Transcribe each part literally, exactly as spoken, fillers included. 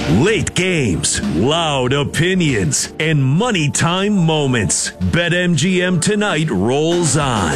Late games, loud opinions, and money time moments. BetMGM Tonight rolls on.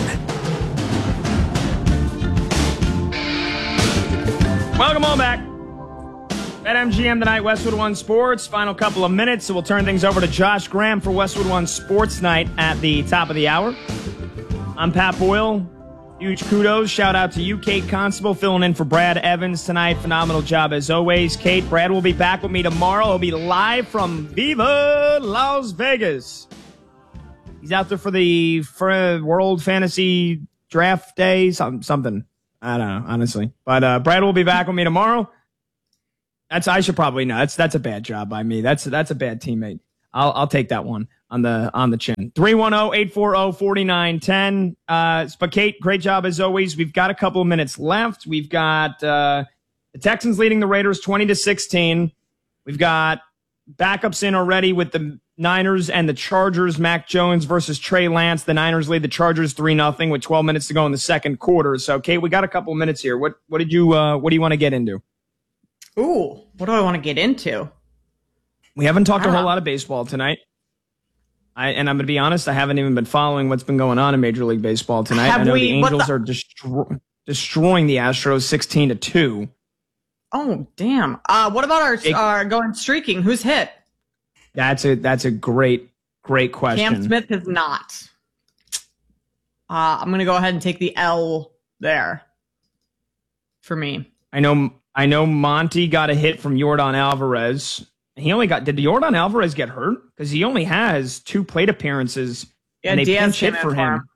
Welcome on back. BetMGM Tonight, Westwood One Sports. Final couple of minutes, so we'll turn things over to Josh Graham for Westwood One Sports Night at the top of the hour. I'm Pat Boyle. Huge kudos. Shout out to you, Kate Constable, filling in for Brad Evans tonight. Phenomenal job as always. Kate, Brad will be back with me tomorrow. He'll be live from Viva Las Vegas. He's out there for the for World Fantasy Draft Day, something. something. I don't know, honestly. But uh, Brad will be back with me tomorrow. That's I should probably know. That's that's a bad job by me. That's that's a bad teammate. I'll I'll take that one on the on the chin. three one zero, eight four zero, four nine one zero. Uh, but Kate, great job as always. We've got a couple of minutes left. We've got uh, the Texans leading the Raiders twenty to sixteen. We've got backups in already with the Niners and the Chargers. Mac Jones versus Trey Lance. The Niners lead the Chargers three nothing with twelve minutes to go in the second quarter. So, Kate, we got a couple of minutes here. What what did you uh, what do you want to get into? Ooh, what do I want to get into? We haven't talked a whole lot of baseball tonight. I, and I'm going to be honest, I haven't even been following what's been going on in Major League Baseball tonight. Have I know we, the Angels the, are destro- destroying the Astros sixteen to two. Oh, damn. Uh, what about our, it, our going streaking? Who's hit? That's a that's a great, great question. Cam Smith has not. Uh, I'm going to go ahead and take the L there for me. I know I know Monty got a hit from Yordan Alvarez. He only got, did Yordan Alvarez get hurt? Because he only has two plate appearances. Yeah, and they Diaz pinch hit came for in him. for him.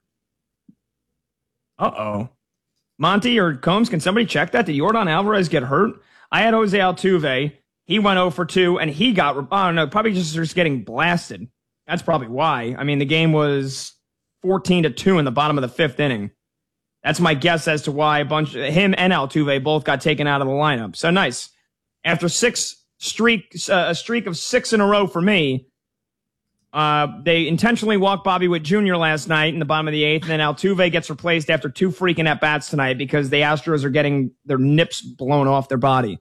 Uh-oh. Monty or Combs, can somebody check that? Did Yordan Alvarez get hurt? I had Jose Altuve. He went oh for two, and he got, I don't know, probably just, just getting blasted. That's probably why. I mean, the game was fourteen to two in the bottom of the fifth inning. That's my guess as to why a bunch, him and Altuve both got taken out of the lineup. So nice. After six streak, uh, a streak of six in a row for me, uh, they intentionally walked Bobby Witt Junior last night in the bottom of the eighth, and then Altuve gets replaced after two freaking at-bats tonight because the Astros are getting their nips blown off their body.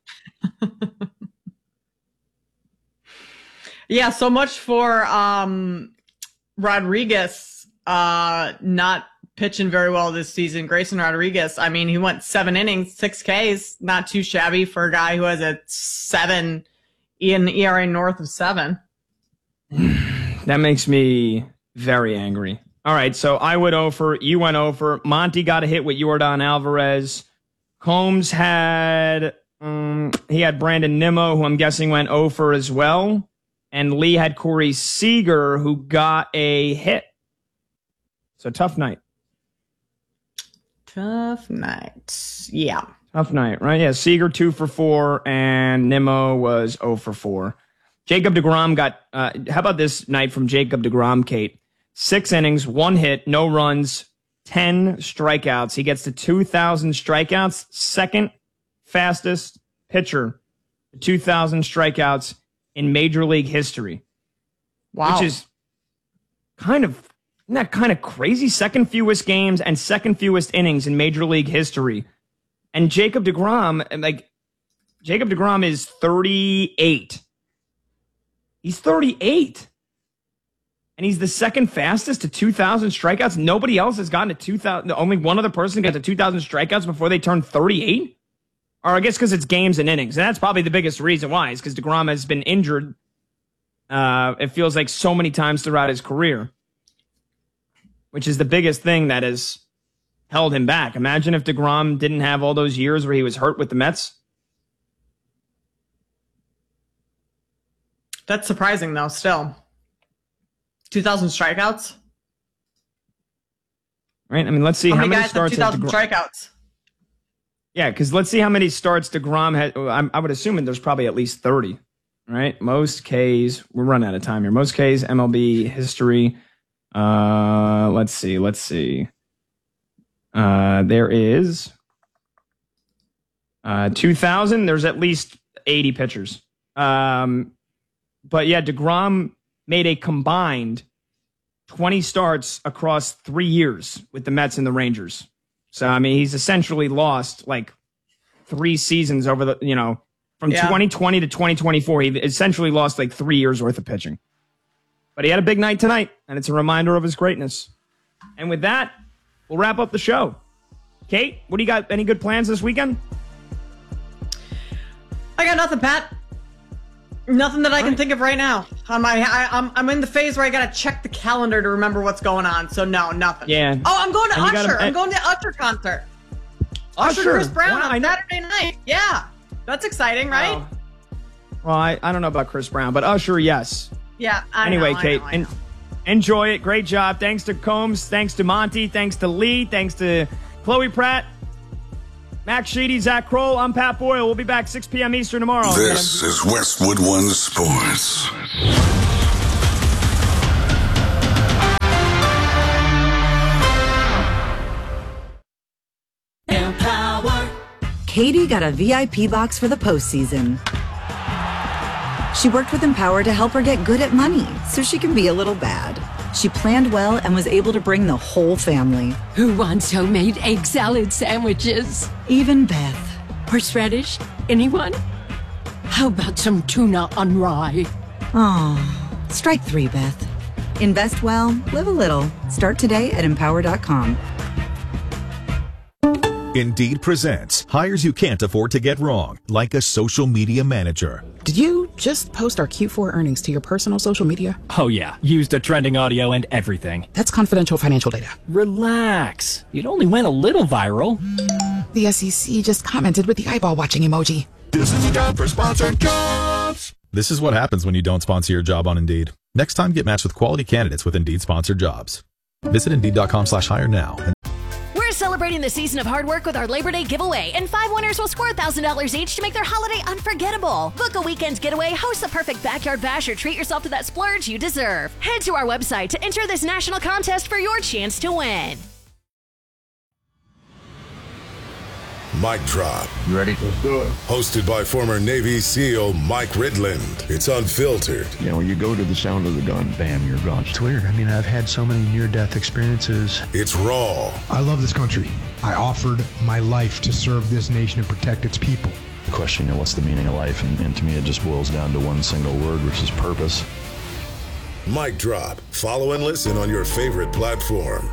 Yeah, so much for um, Rodriguez uh, not pitching very well this season. Grayson Rodriguez, I mean, he went seven innings, six Ks, not too shabby for a guy who has a seven in E R A north of seven. That makes me very angry. All right, so I went over, you went over. Monty got a hit with Yordan Alvarez. Combs had, um, he had Brandon Nimmo, who I'm guessing went over as well. And Lee had Corey Seager, who got a hit. So tough night. Tough night. Yeah. Tough night, right? Yeah, Seager two for four, and Nimmo was oh for four. Jacob deGrom got, uh, how about this night from Jacob deGrom, Kate? Six innings, one hit, no runs, ten strikeouts. He gets to two thousand strikeouts, second fastest pitcher to two thousand strikeouts in Major League history. Wow. Which is kind of, isn't that kind of crazy? Second fewest games and second fewest innings in Major League history. And Jacob deGrom, like, Jacob deGrom is thirty-eight. He's thirty-eight. And he's the second fastest to two thousand strikeouts. Nobody else has gotten to two thousand. Only one other person got to two thousand strikeouts before they turned thirty-eight. Or I guess because it's games and innings. And that's probably the biggest reason why, is because deGrom has been injured. Uh, it feels like so many times throughout his career, which is the biggest thing that has held him back. Imagine if deGrom didn't have all those years where he was hurt with the Mets. That's surprising, though, still. two thousand strikeouts? Right? I mean, let's see how, how many many guys starts have two thousand DeGrom- strikeouts? Yeah, because let's see how many starts deGrom had. I, I would assume there's probably at least thirty, right? Most Ks. We're running out of time here. Most Ks, M L B history. Uh, let's see. Let's see. Uh, there is uh, two thousand. There's at least eighty pitchers. Um, but yeah, deGrom made a combined twenty starts across three years with the Mets and the Rangers. So, I mean, he's essentially lost like three seasons over the, you know, From Yeah. twenty twenty to twenty twenty-four, he essentially lost like three years worth of pitching. But he had a big night tonight, and it's a reminder of his greatness. And with that, we'll wrap up the show. Kate, what do you got? Any good plans this weekend? I got nothing, Pat. Nothing that I can think of right now. I'm, I, I, I'm, I'm in the phase where I got to check the calendar to remember what's going on. So no, nothing. Yeah. Oh, I'm going to And you Usher. gotta- I'm going to Usher concert. Usher, Usher, Chris Brown Wow, I on know- Saturday night. Yeah, that's exciting, right? Oh. Well, I, I don't know about Chris Brown, but Usher, yes. Yeah. I Anyway, know, I Kate, know, I en- know. enjoy it. Great job. Thanks to Combs. Thanks to Monty. Thanks to Lee. Thanks to Chloe Pratt. Max Sheedy, Zach Kroll. I'm Pat Boyle. We'll be back six p.m. Eastern tomorrow. This is Westwood One Sports. Empower. Katie got a V I P box for the postseason. She worked with Empower to help her get good at money so she can be a little bad. She planned well and was able to bring the whole family. Who wants homemade egg salad sandwiches? Even Beth. Horseradish? Anyone? How about some tuna on rye? Oh, strike three, Beth. Invest well, live a little. Start today at empower dot com. Indeed presents hires you can't afford to get wrong, like a social media manager. Did you just post our Q four earnings to your personal social media? Oh yeah, used a trending audio and everything. That's confidential financial data. Relax. It only went a little viral. The S E C just commented with the eyeball watching emoji. This is time for sponsored jobs. This is what happens when you don't sponsor your job on Indeed. Next time, get matched with quality candidates with Indeed sponsored jobs. Visit Indeed.com slash hire now. We're celebrating the season of hard work with our Labor Day giveaway, and five winners will score one thousand dollars each to make their holiday unforgettable. Book a weekend getaway, host the perfect backyard bash, or treat yourself to that splurge you deserve. Head to our website to enter this national contest for your chance to win. Mic Drop. You ready? Let's do it. Hosted by former Navy SEAL Mike Ridland. It's unfiltered. You know, you go to the sound of the gun, bam, you're gone. It's weird. I mean, I've had so many near-death experiences. It's raw. I love this country. I offered my life to serve this nation and protect its people. The question, you know, what's the meaning of life? And, and to me, it just boils down to one single word, which is purpose. Mic Drop. Follow and listen on your favorite platform.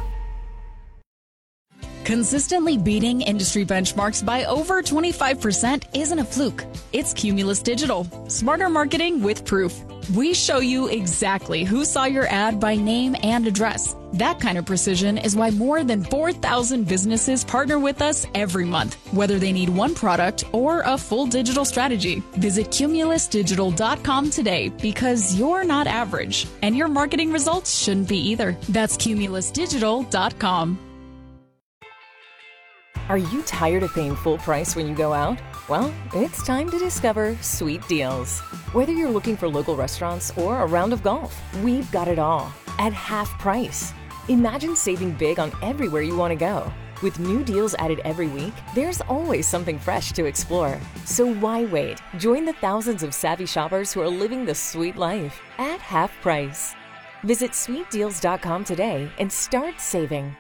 Consistently beating industry benchmarks by over twenty-five percent isn't a fluke. It's Cumulus Digital. Smarter marketing with proof. We show you exactly who saw your ad by name and address. That kind of precision is why more than four thousand businesses partner with us every month, whether they need one product or a full digital strategy. Visit cumulus digital dot com today, because you're not average, and your marketing results shouldn't be either. That's cumulus digital dot com. Are you tired of paying full price when you go out? Well, it's time to discover Sweet Deals. Whether you're looking for local restaurants or a round of golf, we've got it all at half price. Imagine saving big on everywhere you want to go. With new deals added every week, there's always something fresh to explore. So why wait? Join the thousands of savvy shoppers who are living the sweet life at half price. Visit sweet deals dot com today and start saving.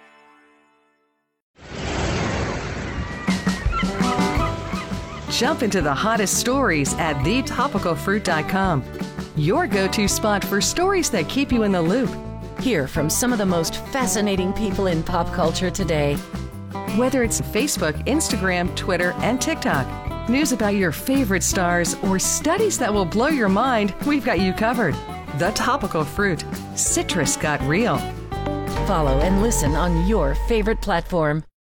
Jump into the hottest stories at the topical fruit dot com. Your go-to spot for stories that keep you in the loop. Hear from some of the most fascinating people in pop culture today. Whether it's Facebook, Instagram, Twitter, and TikTok, news about your favorite stars, or studies that will blow your mind, we've got you covered. The Topical Fruit. Citrus got real. Follow and listen on your favorite platform.